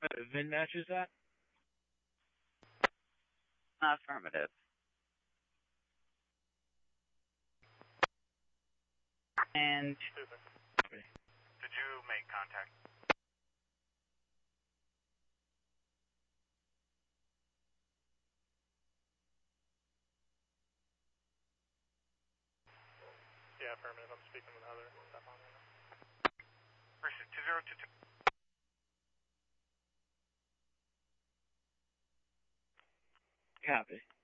VIN matches that? Affirmative. And did you make contact? Yeah, affirmative. I'm speaking with Heather. Step on right now. Versus 2022. Copy.